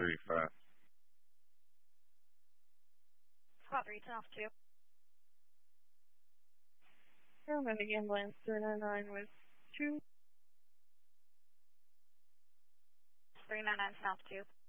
35. Squad 3, turn off 2. Paramedic ambulance 399 with 2. 399, turn off 2.